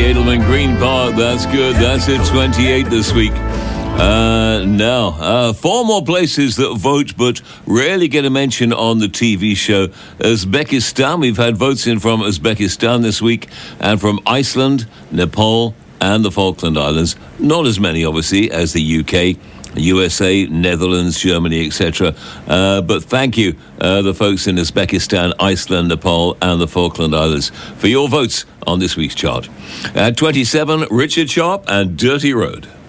Edelman, Green Park. That's good. That's at 28 this week. Now, 4 more places that vote but rarely get a mention on the TV show. Uzbekistan, we've had votes in from Uzbekistan this week, and from Iceland, Nepal, and the Falkland Islands. Not as many, obviously, as the UK, USA, Netherlands, Germany, etc. But thank you, the folks in Uzbekistan, Iceland, Nepal, and the Falkland Islands, for your votes on this week's chart. At 27, Richard Sharp and Dirty Road.